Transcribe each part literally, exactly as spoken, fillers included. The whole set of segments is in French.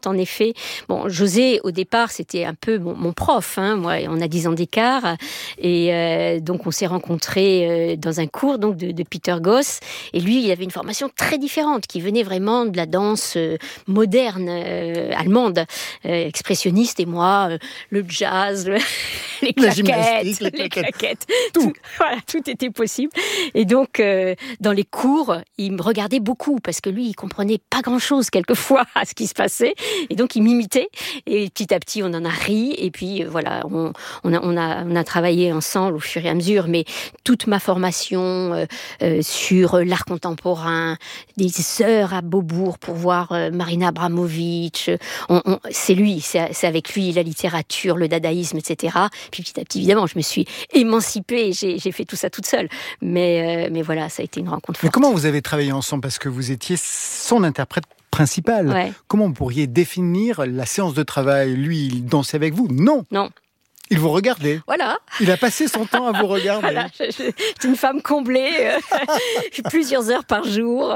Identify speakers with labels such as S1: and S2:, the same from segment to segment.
S1: en effet. Bon, José, au départ, c'était un peu mon, mon prof. Hein. Moi, on a dix ans d'écart. Et euh, donc, on s'est rencontrés euh, dans un cours donc, de, de Peter Goss. Et lui, il avait une formation très différente, qui venait vraiment de la danse euh, moderne, euh, allemande, euh, expressionniste. Et moi, euh, le jazz, le, les claquettes,
S2: les claquettes,
S1: les claquettes.
S2: Tout.
S1: Tout, voilà, tout était possible. Et donc, euh, dans les cours, il me regardait beaucoup, parce que lui, il comprenait pas grand-chose, quelquefois, à ce qui se passait. Et donc, il m'imitait. Et petit à petit, on en a ri. Et puis, euh, voilà, on, on, a, on, a, on a travaillé ensemble au fur et à mesure. Mais toute ma formation euh, euh, sur l'art contemporain, des heures à Beaubourg pour voir euh, Marina Abramovic, on, on, c'est lui, c'est, c'est avec lui, la littérature, le dadaïsme, et cetera. Puis petit à petit, évidemment, je me suis émancipée. J'ai, j'ai fait tout ça toute seule. Mais, euh, mais voilà, ça a été une rencontre forte.
S2: Mais comment vous avez travaillé ensemble? Parce que vous étiez son interprète principal.
S1: Ouais.
S2: Comment vous pourriez définir la séance de travail? Lui, il dansait avec vous? Non.
S1: Non.
S2: Il vous regardait.
S1: Voilà.
S2: Il a passé son temps à vous regarder.
S1: Voilà, je, je, je suis une femme comblée, euh, plusieurs heures par jour.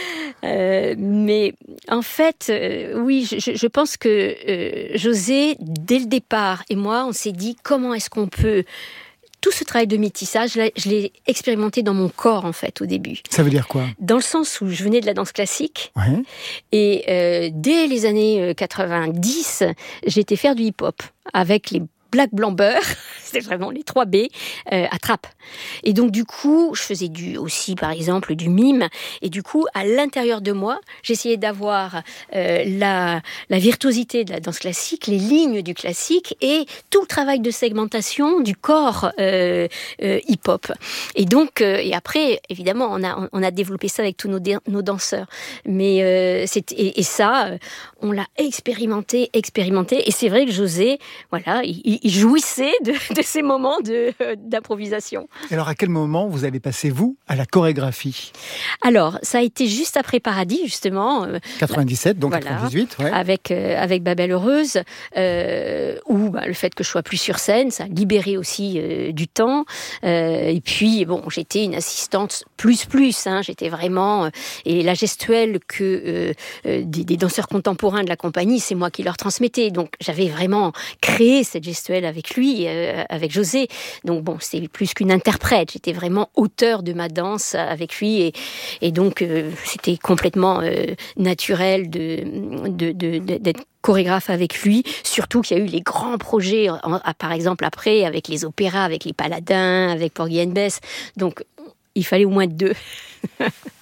S1: Euh, mais en fait, euh, oui, je, je pense que euh, José, dès le départ, et moi, on s'est dit comment est-ce qu'on peut... Tout ce travail de métissage, je l'ai expérimenté dans mon corps, en fait, au début.
S2: Ça veut dire quoi?
S1: Dans le sens où je venais de la danse classique.
S2: Ouais.
S1: Et euh, dès les années quatre-vingt-dix, j'ai été faire du hip-hop avec les Black Blanc Beurre, c'était vraiment les trois B, euh, à Trappes. Et donc du coup, je faisais du, aussi par exemple du mime, et du coup, à l'intérieur de moi, j'essayais d'avoir euh, la, la virtuosité de la danse classique, les lignes du classique, et tout le travail de segmentation du corps euh, euh, hip-hop. Et donc, euh, et après, évidemment, on a, on a développé ça avec tous nos, nos danseurs. Mais euh, c'est, et, et ça, on l'a expérimenté, expérimenté, et c'est vrai que José, voilà, il il jouissait de, de ces moments de, euh, d'improvisation.
S2: Et alors, à quel moment vous avez passé, vous, à la chorégraphie?
S1: Alors, ça a été juste après Paradis, justement. Euh,
S2: quatre-vingt-dix-sept, donc
S1: voilà,
S2: quatre-vingt-dix-huit, ouais.
S1: Avec, euh, avec Babel Heureuse, euh, où bah, le fait que je sois plus sur scène, ça a libéré aussi euh, du temps. Euh, et puis, bon, j'étais une assistante plus plus, hein, j'étais vraiment... Euh, et la gestuelle que euh, euh, des, des danseurs contemporains de la compagnie, c'est moi qui leur transmettais. Donc, j'avais vraiment créé cette gestuelle avec lui, euh, avec José. Donc bon, c'était plus qu'une interprète. J'étais vraiment auteur de ma danse avec lui. Et, et donc, euh, c'était complètement euh, naturel de, de, de, de, d'être chorégraphe avec lui. Surtout qu'il y a eu les grands projets, en, par exemple après, avec les opéras, avec les Paladins, avec Porgy and Bess. Donc, il fallait au moins deux.